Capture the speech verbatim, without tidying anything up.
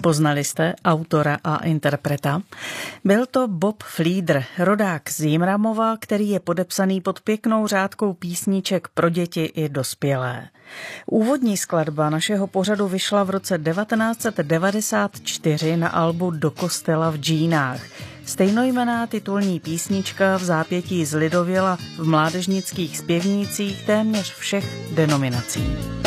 Poznali jste autora a interpreta? Byl to Bob Fleeder, rodák z Jimramova, který je podepsaný pod pěknou řádkou písniček pro děti i dospělé. Úvodní skladba našeho pořadu vyšla v roce devatenáct set devadesát čtyři na albu Do kostela v džínách. Stejnojmenná titulní písnička v zápětí zlidověla v mládežnických zpěvnících téměř všech denominací.